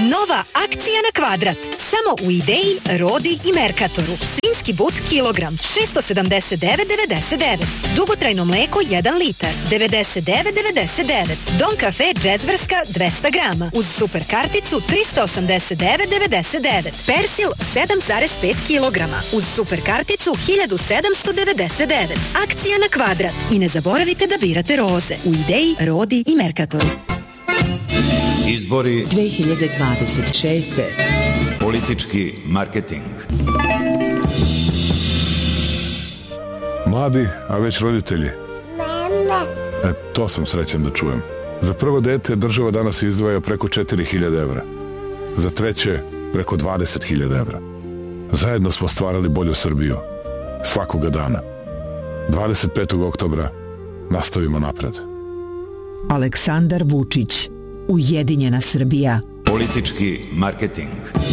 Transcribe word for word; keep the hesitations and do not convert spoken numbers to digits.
Nova akcija na kvadrat. Samo u Ideji, Rodi i Merkatoru. Svinjski but kilogram šesto sedamdeset devet devedeset devet. Dugotrajno mleko jedan litar devedeset devet devedeset devet. Don kafe Džezverska dvesta grama uz super karticu tristo osamdeset devet devedeset devet. Persil sedam zarez pet kilograma uz super karticu hiljadu sedamsto devedeset devet. Akcija na kvadrat. I ne zaboravite da birate roze u Ideji, Rodi i Merkatoru. Izbori dve hiljade dvadeset šeste. Politički marketing. Mladi, a već roditelji. E, to sam srećan da čujem. Za prvo dete država danas izdvaja preko četiri hiljade evra. Za treće preko dvadeset hiljada evra. Zajedno smo stvarali bolju Srbiju. Svakoga dana. dvadeset petog oktobra nastavimo napred. Aleksandar Vučić. Ujedinjena Srbija. Politički marketing.